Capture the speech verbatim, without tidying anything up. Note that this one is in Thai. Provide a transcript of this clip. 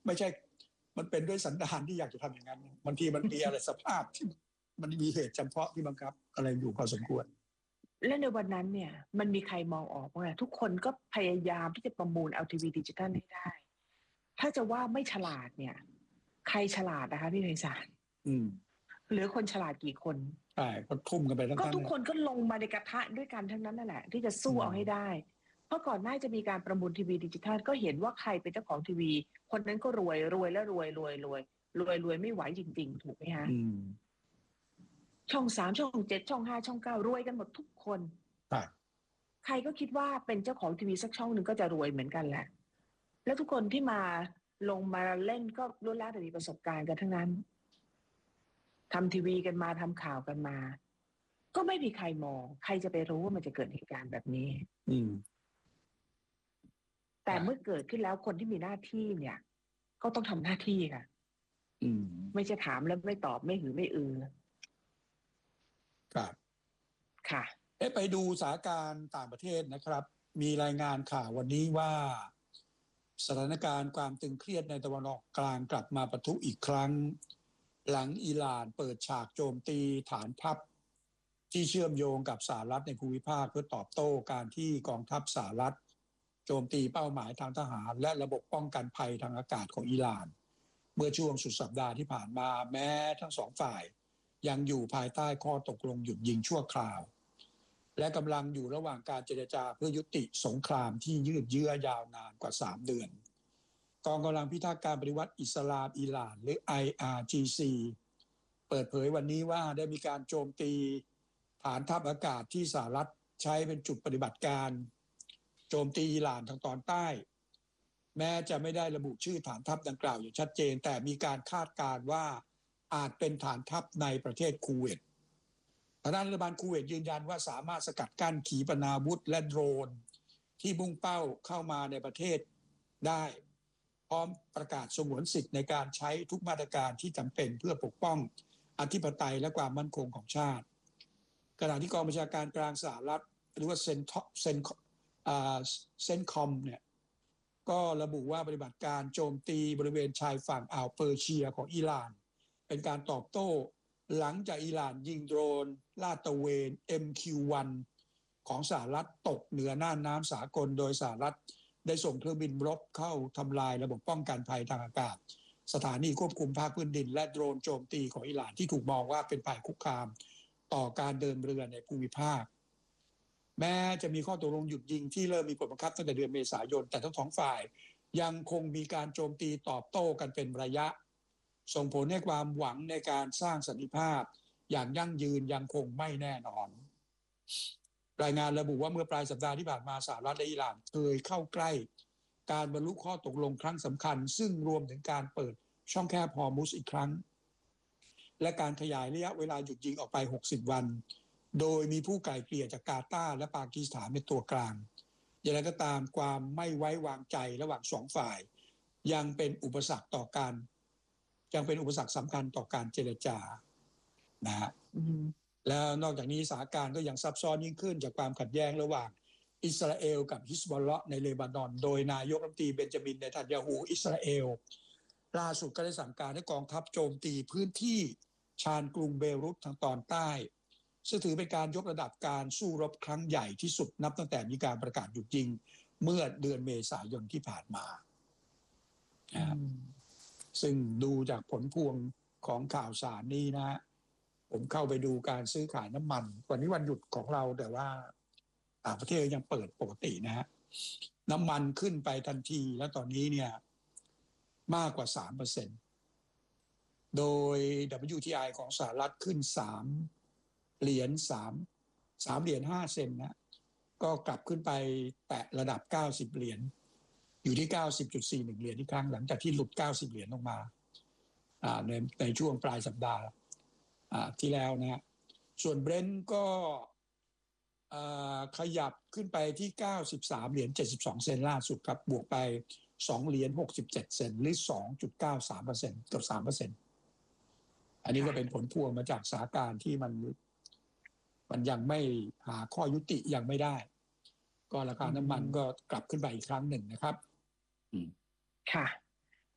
ไม่ใช่มันเป็นด้วยสันดานที่อยากจะทำอย่างนั้นบางทีมันมีอะไรสภาพที่มันมีเหตุจำเพาะที่บังคับอะไรอยู่พอสมควรและในวันนั้นเนี่ยมันมีใครมองออกว่าทุกคนก็พยายามที่จะประมูลเอาทีวีดิจิทัลให้ได้ถ้าจะว่าไม่ฉลาดเนี่ยใครฉลาดนะคะพี่ไพศาลอืมเหลือคนฉลาดกี่คนใช่ก็ทุ่มกันไปทั้งนั้นก็ทุกคนก็ลงมาในกระทะด้วยกันทั้งนั้นนั่นแหละที่จะสู้เอาให้ได้เพราะก่อนหน้าจะมีการประมูลทีวีดิจิทัลก็เห็นว่าใครเป็นเจ้าของทีวีคนนั้นก็รวยรวยและรวยรวยรวยรวยรวยไม่ไหวจริงๆถูกไหมฮะช่องสามช่องเจ็ดช่องห้าช่องเก้ารวยกันหมดทุกคนใครก็คิดว่าเป็นเจ้าของทีวีสักช่องหนึ่งก็จะรวยเหมือนกันแหละแล้วทุกคนที่มาลงมาเล่นก็ล้วนแล้วแต่มีประสบการณ์กันทั้งนั้นทำทีวีกันมาทำข่าวกันมาก็ไม่มีใครมองใครจะไปรู้ว่ามันจะเกิดเหตุการณ์แบบนี้อืมแต่เมื่อเกิดขึ้นแล้วคนที่มีหน้าที่เนี่ยก็ต้องทำหน้าที่ค่ะอืมไม่ใช่ถามแล้วไม่ตอบไม่หือไม่อือครับค่ะเอ๊ะไปดูสถานการณ์ต่างประเทศนะครับมีรายงานข่าววันนี้ว่าสถานการณ์ความตึงเครียดในตะวันออกกลางกลับมาปะทุอีกครั้งหลังอิหร่านเปิดฉากโจมตีฐานทัพที่เชื่อมโยงกับสหรัฐในภูมิภาคเพื่อตอบโต้การที่กองทัพสหรัฐโจมตีเป้าหมายทางทหารและระบบป้องกันภัยทางอากาศของอิหร่านเมื่อช่วงสุดสัปดาห์ที่ผ่านมาแม้ทั้งสองฝ่ายยังอยู่ภายใต้ข้อตกลงหยุดยิงชั่วคราวและกำลังอยู่ระหว่างการเจรจาเพื่อยุติสงครามที่ยืดเยื้อยาวนานกว่าสามเดือนกองกำลังพิทักษ์การปฏิวัติอิสลามอิหร่านหรือ ไอ อาร์ จี ซี เปิดเผยวันนี้ว่าได้มีการโจมตีฐานทัพอากาศที่สหรัฐใช้เป็นจุดปฏิบัติการโจมตีอิหร่านทางตอนใต้แม้จะไม่ได้ระบุชื่อฐานทัพดังกล่าวอย่างชัดเจนแต่มีการคาดการณ์ว่าอาจเป็นฐานทัพในประเทศคูเวตทางด้านรัฐบาลคูเวตยืนยันว่าสามารถสกัดกั้นขีปนาวุธและโดรนที่มุ่งเป้าเข้ามาในประเทศได้พร้อมประกาศสงวนสิทธิ์ในการใช้ทุกมาตรการที่จำเป็นเพื่อปกป้องอธิปไตยและความมั่นคงของชาติขณะที่กองบัญชาการกลางสหรัฐหรือว่าเซนเซนเซนคอมเนี่ยก็ระบุว่าปฏิบัติการโจมตีบริเวณชายฝั่งอ่าวเปอร์เซียของอิหร่านเป็นการตอบโต้หลังจากอิหร่านยิงโดรนลาดตระเวน เอ็ม คิว วัน ของสหรัฐตกเหนือน่านน้ำสากลโดยสหรัฐได้ส่งเครื่องบินรบเข้าทำลายระบบป้องกันภัยทางอากาศสถานีควบคุมภาคพื้นดินและโดรนโจมตีของอิหร่านที่ถูกมองว่าเป็นภัยคุกคามต่อการเดินเรือในภูมิภาคแม้จะมีข้อตกลงหยุดยิงที่เริ่มมีผลบังคับตั้งแต่เดือนเมษายนแต่ทั้งสองฝ่ายยังคงมีการโจมตีตอบโต้กันเป็นระยะส่งผลให้ความหวังในการสร้างสันติภาพอย่างยั่งยืนยังคงไม่แน่นอนรายงานระบุว่าเมื่อปลายสัปดาห์ที่ผ่านมาสหรัฐและอิหร่านเคยเข้าใกล้การบรรลุข้อตกลงครั้งสำคัญซึ่งรวมถึงการเปิดช่องแคบฮอร์มุซอีกครั้งและการขยายระยะเวลาหยุดยิงออกไปหกสิบวันโดยมีผู้ไกล่เกลี่ยจากกาตาร์และปากีสถานเป็นตัวกลางอย่างไรก็ตามความไม่ไว้วางใจระหว่างสองฝ่ายยังเป็นอุปสรรคต่อการยังเป็นอุปสรรคสำคัญต่อการเจรจานะฮะแล้วนอกจากนี้สถานการณ์ก็ยังซับซ้อนยิ่งขึ้นจากความขัดแย้งระหว่างอิสราเอลกับฮิซบอลเลาะห์ในเลบานอนโดยนายกรัฐมนตรีเบนจามินเนทันยาฮูอิสราเอลล่าสุดก็ได้สั่งการให้กองทัพโจมตีพื้นที่ชานกรุงเบรุตทางตอนใต้ซึ่งถือเป็นการยกระดับการสู้รบครั้งใหญ่ที่สุดนับตั้งแต่มีการประกาศหยุดยิงเมื่อเดือนเมษายนที่ผ่านมาซึ่งดูจากผลพวงของข่าวสารนี้นะผมเข้าไปดูการซื้อขายน้ำมันวันนี้วันหยุดของเราแต่ว่าต่างประเทศยังเปิดปกตินะฮะน้ำมันขึ้นไปทันทีแล้วตอนนี้เนี่ยมากกว่า สามเปอร์เซ็นต์ โดย ดับเบิลยู ที ไอ ของสหรัฐขึ้นสามเหรียญ3 3เหรียญห้าเซนนะก็กลับขึ้นไปแตะระดับเก้าสิบเหรียญอยู่ที่ เก้าสิบจุดสี่หนึ่ง เหรียญอีกครั้งหลังจากที่หลุดเก้าสิบเหรียญลงมาในในช่วงปลายสัปดาห์ที่แล้วนะฮะส่วนเบรนท์ก็ขยับขึ้นไปที่เก้าสิบสามเหรียญเจ็ดสิบสองเซนล่าสุดครับบวกไปสองเหรียญหกสิบเจ็ดเซนหรือ สองจุดเก้าสามเปอร์เซ็นต์ เกือบ สามเปอร์เซ็นต์ อันนี้ก็เป็นผลพวงมาจากสถานการณ์ที่มันมันยังไม่หาข้อยุติยังไม่ได้ก็ราคาน้ำมันก็กลับขึ้นไปอีกครั้งหนึ่งนะครับค่ะ